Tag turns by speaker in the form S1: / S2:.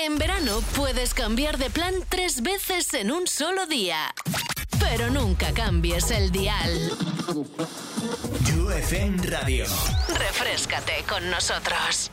S1: En verano puedes cambiar de plan 3 veces en un solo día. Pero nunca cambies el dial.
S2: You FM Radio.
S1: Refréscate con nosotros.